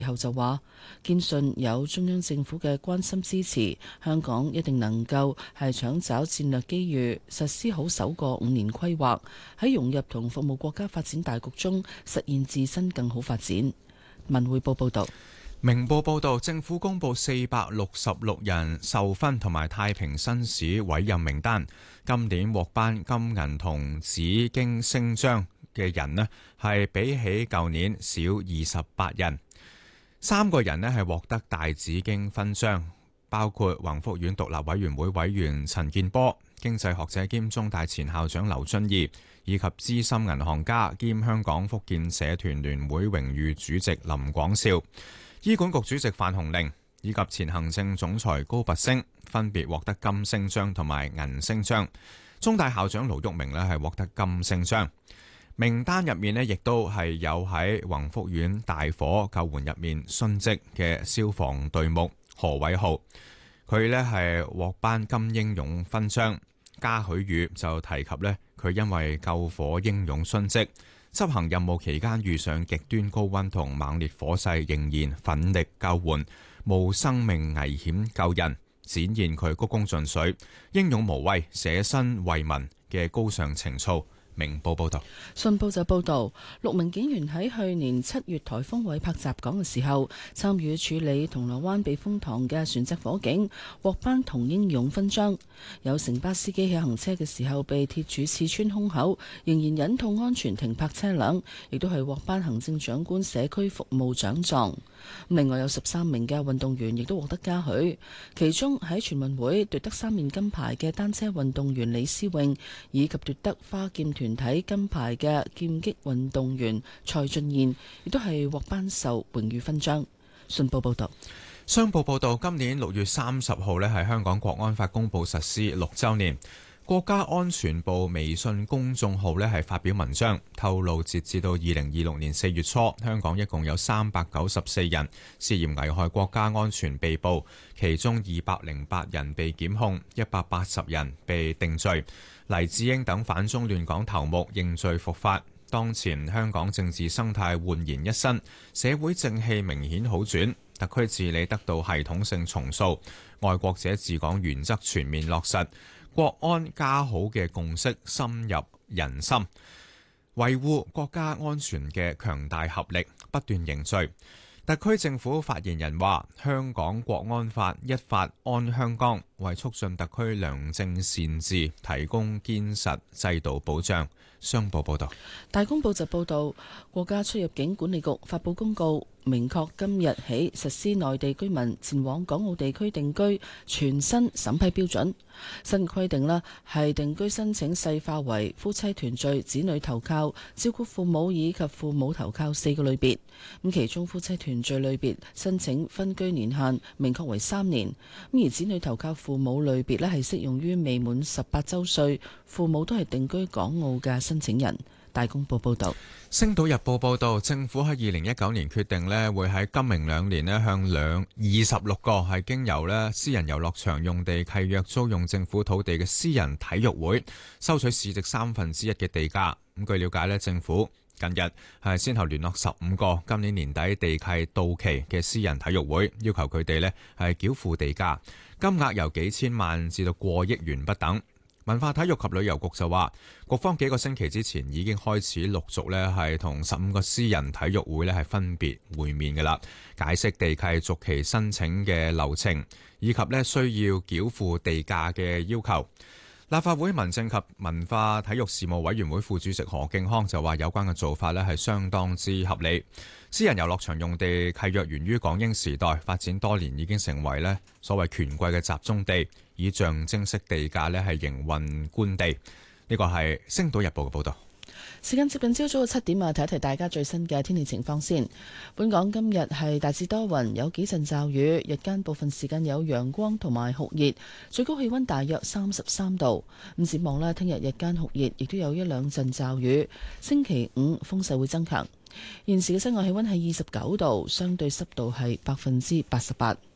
後就話堅信有中央政府嘅關心支持，香港一定能夠係搶找戰略機遇，實施好首個5年規劃，喺融入同服務國家發展大局中實現自身更好發展。文匯報報道。 明報報道，政府公布466人授勳同埋太平紳士委任名單，今年獲頒金銀銅紫荊星章嘅人呢，係比起舊年少28人。3個人呢係獲得大紫荊勳章，包括宏福苑獨立委員會委員陳健波、經濟學者兼中大前校長劉遵義，以及資深銀行家兼香港福建社團聯會榮譽主席林廣少。醫管局主席范鴻齡以及前行政總裁高拔陞分別獲得金星章同埋銀星章，中大校長盧煜明呢係獲得金星章。名單入面呢亦都係有喺宏福苑大火救援入面殉職嘅消防隊目何偉浩，佢呢係獲頒金英勇勳章。嘉許宇就提及呢，佢因為救火英勇殉職，執行任務期間遇上極端高溫同猛烈火勢，仍然奮力救援，冒生命危險救人，展現佢鞠躬盡瘁、英勇無畏、捨身為民嘅高尚情操。明報報道。 信報就報道，6名警員喺去年7月颱風韋柏襲港嘅時候，參與處理銅鑼灣避風塘嘅船隻火警，獲頒銅英勇勳章。有城巴司機喺行車嘅時候被鐵柱刺穿胸口，仍然忍痛安全停泊車輛，亦都係獲頒行政長官社區服務獎狀。另外有13名嘅運動員亦都獲得嘉許，其中喺全運會奪得3面金牌嘅單車運動員李思穎，以及奪得花劍團體金牌嘅劍擊運動員蔡俊彥，亦都係獲頒授榮譽勳章。信報報道。 商報報道，今年6月30號呢係香港國安法公布實施6週年。國家安全部微信公眾號呢係發表文章，透露截至到2026年4月初，香港一共有394人涉嫌危害國家安全被捕，其中208人被檢控，180人被定罪。黎智英等反中亂港頭目認罪伏法。當前香港政治生態煥然一新，社會正氣明顯好轉，特區治理得到系統性重塑，愛國者治港原則全面落實，國安家好嘅共識深入人心，維護國家安全嘅強大合力不斷凝聚。特區政府發言人話：香港國安法一法安香港，為促進特區良政善治提供堅實制度保障。商報報道。 大公報就報道，國家出入境管理局發布公告，明確今日起實施內地居民前往港澳地區定居全新審批標準。新規定啦，係定居申請細化為夫妻團聚、子女投靠、照顧父母以及父母投靠4個類別。咁其中夫妻團聚類別申請分居年限明確為3年。咁而子女投靠父母類別咧係適用於未滿18週歲，父母都係定居港澳嘅申請人。大公報報道。 星島日報報道，政府喺2019年決定咧，會喺今明2年咧向26個係經由咧私人遊樂場用地契約租用政府土地嘅私人體育會收取市值1/3嘅地價。咁據了解咧，政府近日係先後聯絡15個今年年底地契到期嘅私人體育會，要求佢哋咧係繳付地價，金額由幾千萬至到過億元不等。文化體育及旅遊局就話，局方幾個星期之前已經開始陸續咧係同15個私人體育會咧係分別會面嘅啦，解釋地契續期申請嘅流程，以及咧需要繳付地價嘅要求。立法會民政及文化體育事務委員會副主席何敬康就話，有關嘅做法咧係相當之合理。私人遊樂場用地契約源於港英時代，發展多年已經成為咧所謂權貴嘅集中地，以象徵式地價咧係營運官地。呢個係《星島日報》嘅報導。 時間接近朝早嘅7點啊，提一提大家最新嘅天氣情況先。本港今日係大致多雲，有幾陣驟雨，日間部分時間有陽光同埋酷熱，最高氣溫大約33度。咁展望咧，聽日日間酷熱，亦都有一兩陣驟雨。星期五風勢會增強。現時嘅室外氣溫係29度，相對濕度係88%。